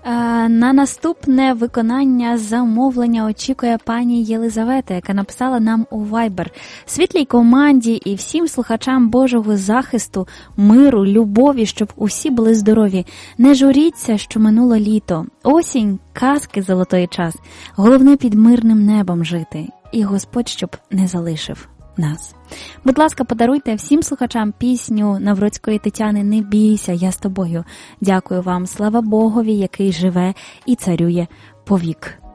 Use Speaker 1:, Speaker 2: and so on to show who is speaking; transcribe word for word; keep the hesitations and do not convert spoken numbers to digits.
Speaker 1: На наступне виконання замовлення очікує пані Єлизавета, яка написала нам у Viber. Світлій команді і всім слухачам Божого захисту, миру, любові, щоб усі були здорові. Не журіться, що минуло літо. Осінь, казки, золотий час. Головне під мирним небом жити. І Господь, щоб не залишив нас. Будь ласка, подаруйте всім слухачам пісню Навроцької Тетяни «Не бійся, я з тобою». Дякую вам, слава Богові, який живе і царює повік.